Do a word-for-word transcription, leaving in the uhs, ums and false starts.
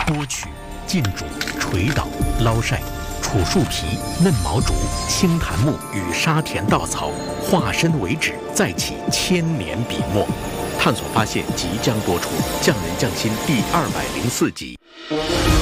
剥取、浸煮、捶捣、捞晒，楚树皮、嫩毛竹、青檀木与沙田稻草化身为纸，再起千年笔墨。探索发现即将播出，匠人匠心第二百零四集。